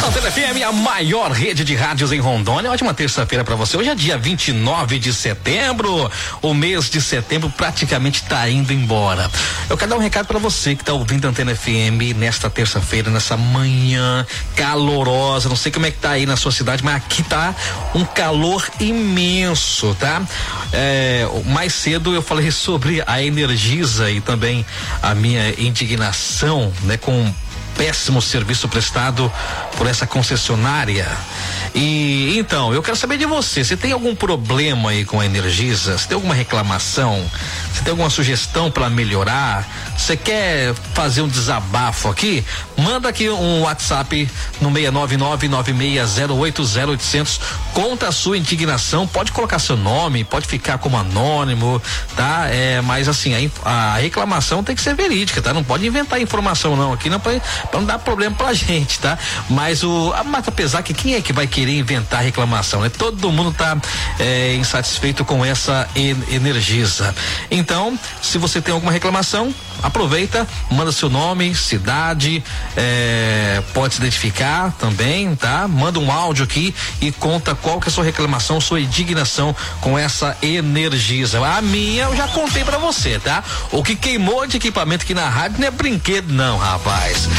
Antena FM, a maior rede de rádios em Rondônia. Ótima terça-feira pra você. Hoje é dia 29 de setembro. O mês de setembro praticamente tá indo embora. Eu quero dar um recado pra você que tá ouvindo a Antena FM nesta terça-feira, nessa manhã calorosa. Não sei como é que tá aí na sua cidade, mas aqui tá um calor imenso, tá? Mais cedo eu falei sobre a Energisa e também a minha indignação, né, com péssimo serviço prestado por essa concessionária. E então, eu quero saber de você, você tem algum problema aí com a Energisa? Você tem alguma reclamação? Você tem alguma sugestão para melhorar? Você quer fazer um desabafo aqui? Manda aqui um WhatsApp no 69996080800. Conta a sua indignação, pode colocar seu nome, pode ficar como anônimo, tá? Mas assim, a reclamação tem que ser verídica, tá? Não pode inventar informação não aqui, não, pra não dar problema pra gente, tá? Mas apesar que quem é que vai querer inventar reclamação, né? Todo mundo tá insatisfeito com essa Energisa. Então, se você tem alguma reclamação, aproveita, manda seu nome, cidade, pode se identificar também, tá? Manda um áudio aqui e conta qual que é a sua reclamação, sua indignação com essa Energisa. A minha eu já contei pra você, tá? O que queimou de equipamento aqui na rádio não é brinquedo não, rapaz.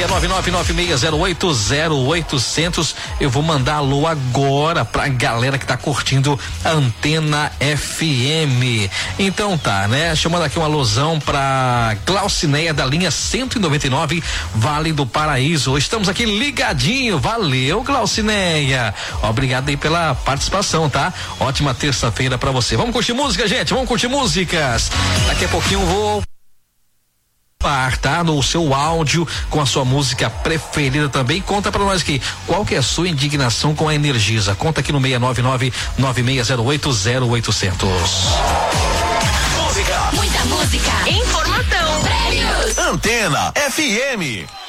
69996080800. Eu vou mandar alô agora pra galera que tá curtindo a Antena FM. Então tá, né? Chamando aqui um alôzão pra Glaucineia da linha 199, Vale do Paraíso. Estamos aqui ligadinho. Valeu, Glaucineia. Obrigado aí pela participação, tá? Ótima terça-feira pra você. Vamos curtir música, gente? Vamos curtir músicas. Daqui a pouquinho eu vou tá no seu áudio com a sua música preferida também. Conta pra nós aqui qual que é a sua indignação com a Energisa. Conta aqui no 69996080800. Música, muita música, informação, prêmios. Antena FM.